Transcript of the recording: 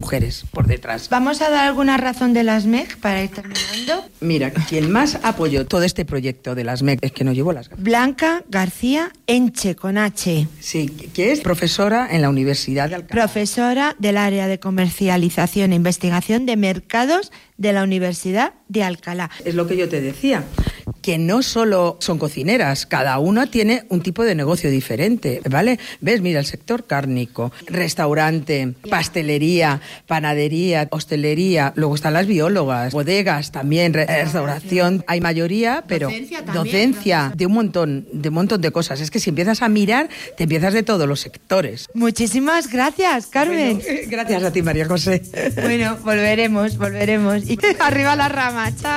mujeres por detrás. ¿Vamos a dar alguna razón de las MEG para ir terminando? Mira, quien más apoyó todo este proyecto de las MEG, es que no llevo las gafas. Blanca García Enche, con H. Sí, que es profesora en la Universidad de Alcalá. Profesora del área de comercialización e investigación de mercados de la Universidad de Alcalá. Es lo que yo te decía, que no solo son cocineras, cada una tiene un tipo de negocio diferente, ¿vale? ¿Ves? Mira, el sector cárnico, restaurante, pastelería, panadería, hostelería, luego están las biólogas, bodegas también, restauración, hay mayoría, pero docencia, de un montón de cosas. Es que si empiezas a mirar, te empiezas de todos los sectores. Muchísimas gracias, Carmen. Bueno, gracias a ti, María José. Bueno, volveremos. Y arriba la rama, chao.